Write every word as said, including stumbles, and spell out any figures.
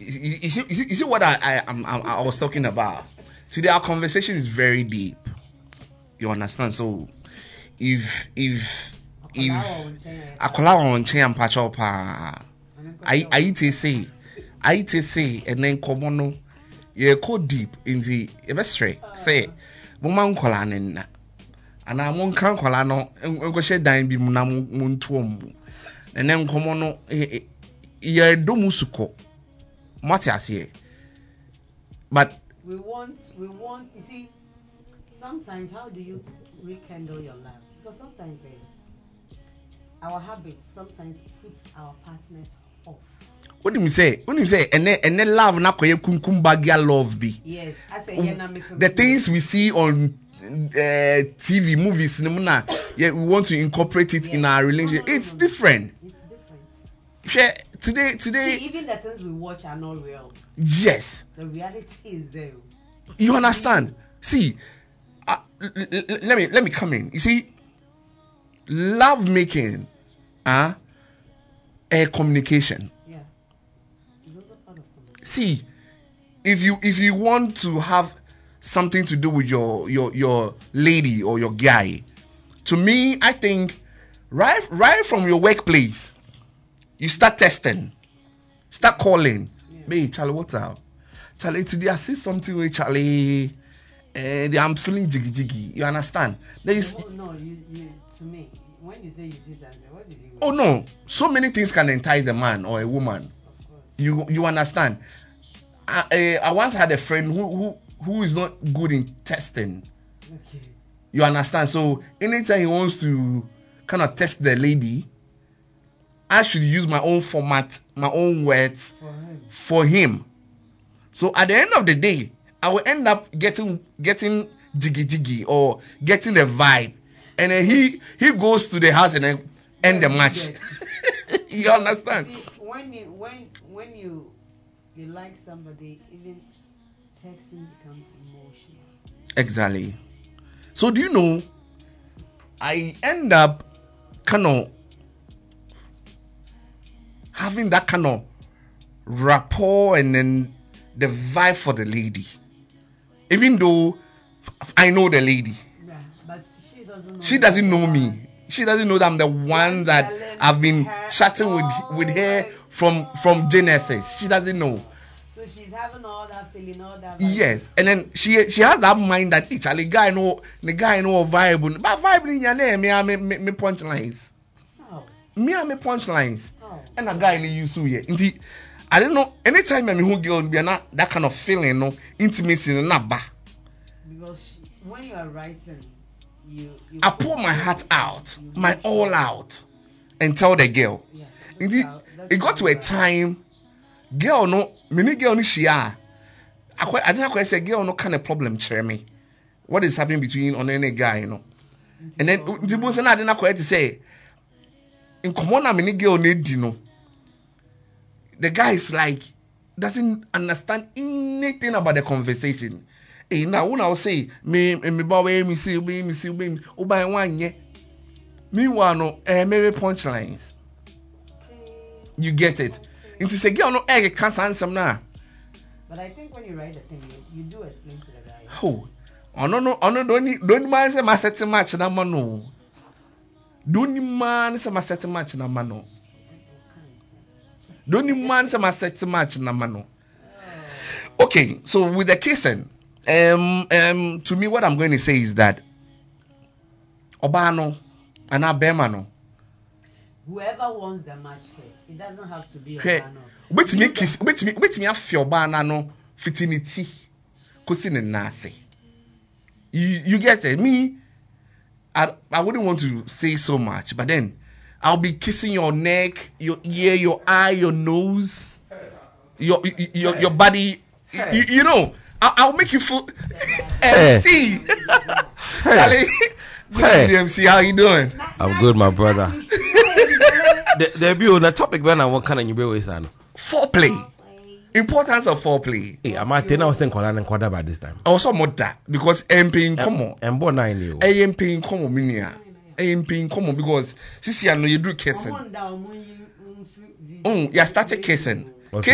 you, you, see, you, see, you see what I, I, I'm, I'm, I was talking about? Today, our conversation is very deep. You understand? So, if, if, if, akola on chain and patch up, I, I to say, I to say, and then come on, you go deep in the, say, say, woman kola and I won't come kola no, and go shed dime be munam muntuom, and then come on, ye do musuko. But we want, we want, you see, sometimes how do you rekindle your love? Because sometimes eh, our habits sometimes put our partners off. What do you say? What do you say? And then, and then love na koye kumkumbagia love be. Yes, I say um, the things we see on uh, T V, movies, yeah, we want to incorporate it yeah. in our relationship. No, no, it's no, no. different. It's different. Yeah, today, today. See, even the things we watch are not real. Yes. The reality is there. You understand? See, uh, l- l- l- let me let me come in. You see, love making, uh, a communication. Yeah. It's also part of communication. See, if you if you want to have something to do with your your your lady or your guy, to me, I think right right from your workplace, you start testing, start calling. Yeah. Hey, Charlie, what's up? Charlie, today I see something with Charlie, and I'm feeling jiggy jiggy. You understand? There is oh, no, you, you to me when you say you see something, what did you? Oh no, so many things can entice a man or a woman. You you understand? I, I, I once had a friend who who who is not good in testing. Okay. You understand? So anytime he wants to kind of test the lady, I should use my own format, my own words for him. For him. So at the end of the day, I will end up getting getting jiggy jiggy or getting a vibe, and then he he goes to the house and then end the match. You understand? See, when you when when you you like somebody, even texting becomes emotional. Exactly. So do you know? I end up kind of having that kind of rapport and then the vibe for the lady, even though I know the lady. Yeah, but she doesn't know. She doesn't know me. She doesn't know that I'm the one that I've been chatting with with her from from Genesis. She doesn't know. So she's having all that feeling, all that. Yes, and then she she has that mind that each the guy know the guy know vibe, but vibe in your name me me me, me punchlines. Oh. Me and me punchlines. Oh. And a guy in you so here. Inti, I don't know. Anytime I'm who girl be not that kind of feeling, no intimacy, no ba. Because she, when you are writing, you, you I pour my heart out, my all out, and tell the girl. Yeah, Indeed, it got to a time, girl no, many girl no she are. I quite, I didn't quite say girl no kind of problem share me. What is happening between on any guy, you know? And then the boss and I didn't quite say. In common, many girl need you know. The guy is like doesn't understand anything about the conversation. Hey, now when I will say me me boy me see me me see me oh by one yeah. Meanwhile no eh maybe punchlines. You get it. Into say girl no eh can't answer now. But I think when you write the thing, you, you do explain to the guy. Oh, oh no no oh no don't don't mind say my setting match na man no. Don't man say my setting match na man no. Don't man say my setting match na man no. Okay, so with the kissing, um, um, to me, what I'm going to say is that Obano and Abemano. Whoever wants the match first, it doesn't have to be okay. Obano. Wait me kiss, wait me, wait me. I feel Obano no fitinity, kusin and nasi. You you get it? Me, I I wouldn't want to say so much, but then I'll be kissing your neck, your ear, your eye, your nose, your your your body. You, you know, I'll, I'll make you feel. Hey. M C, Charlie, hey. M C, how you doing? I'm good, my brother. There be on a topic when I want kind of you be with son. Foreplay, importance of foreplay. Hey, I'm at ten hours in Kolan and quarter by this time. Also, more that because M P in common, I'm born nine you. M P in common, minia. M P in common because since you know you do kissing. Oh, you started kissing.